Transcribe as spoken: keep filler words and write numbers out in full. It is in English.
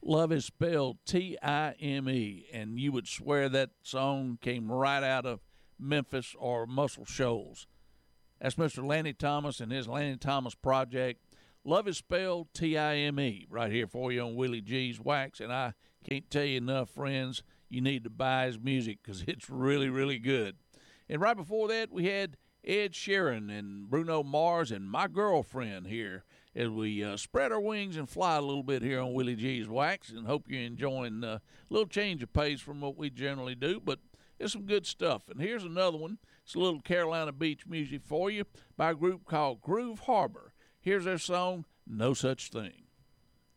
Love is spelled T I M E, and you would swear that song came right out of Memphis or Muscle Shoals. That's Mister Lanny Thomas and his Lanny Thomas Project. Love is spelled T I M E right here for you on Willie G's Wax, and I can't tell you enough, friends, you need to buy his music because it's really, really good. And right before that, we had Ed Sheeran and Bruno Mars and My Girlfriend here as we uh, spread our wings and fly a little bit here on Willie G's Wax, and hope you're enjoying uh, a little change of pace from what we generally do, but it's some good stuff. And here's another one. It's a little Carolina Beach music for you by a group called Groove Harbor. Here's their song, No Such Thing.